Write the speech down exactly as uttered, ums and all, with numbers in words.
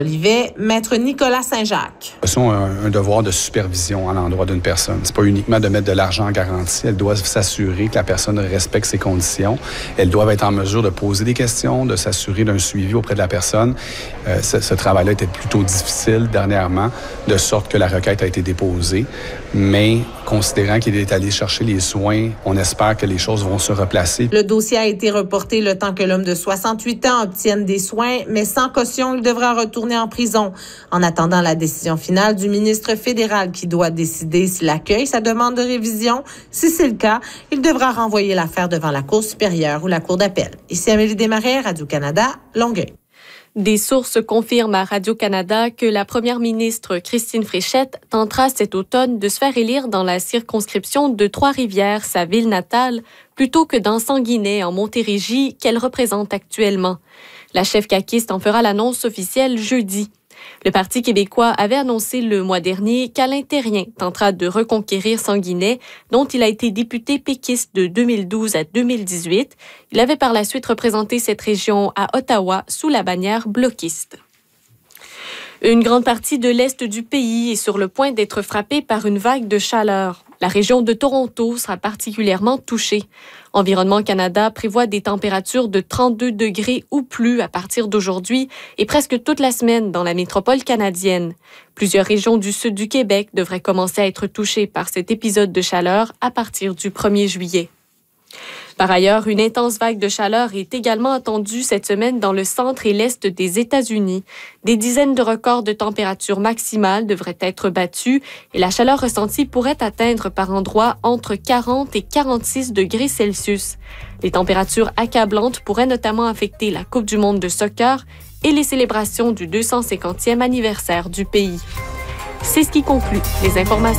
Olivet, maître Nicolas Saint-Jacques. Elles ont un, un devoir de supervision à l'endroit d'une personne. C'est pas uniquement de mettre de l'argent en garantie. Elles doivent s'assurer que la personne respecte ses conditions. Elles doivent être en mesure de poser des questions, de s'assurer d'un suivi auprès de la personne. Euh, ce, ce travail-là était plutôt difficile dernièrement, de sorte que la requête a été déposée. Mais considérant qu'il est allé chercher les soins, on espère que les choses vont se replacer. Le dossier a été reporté le temps que l'homme de soixante-huit ans obtienne des soins, mais sans caution, il devra retourner en prison. En attendant la décision finale du ministre fédéral qui doit décider s'il accueille sa demande de révision. Si c'est le cas, il devra renvoyer l'affaire devant la Cour supérieure ou la Cour d'appel. Ici Amélie Desmarais, Radio-Canada, Longueuil. Des sources confirment à Radio-Canada que la première ministre Christine Fréchette tentera cet automne de se faire élire dans la circonscription de Trois-Rivières, sa ville natale, plutôt que dans Sanguinet, en Montérégie, qu'elle représente actuellement. La chef caquiste en fera l'annonce officielle jeudi. Le Parti québécois avait annoncé le mois dernier qu'Alain Terrien tentera de reconquérir Sanguinet, dont il a été député péquiste de deux mille douze à deux mille dix-huit. Il avait par la suite représenté cette région à Ottawa sous la bannière bloquiste. Une grande partie de l'est du pays est sur le point d'être frappée par une vague de chaleur. La région de Toronto sera particulièrement touchée. Environnement Canada prévoit des températures de trente-deux degrés ou plus à partir d'aujourd'hui et presque toute la semaine dans la métropole canadienne. Plusieurs régions du sud du Québec devraient commencer à être touchées par cet épisode de chaleur à partir du premier juillet. Par ailleurs, une intense vague de chaleur est également attendue cette semaine dans le centre et l'est des États-Unis. Des dizaines de records de température maximale devraient être battus et la chaleur ressentie pourrait atteindre par endroits entre quarante et quarante-six degrés Celsius. Les températures accablantes pourraient notamment affecter la Coupe du monde de soccer et les célébrations du deux cent cinquantième anniversaire du pays. C'est ce qui conclut les informations.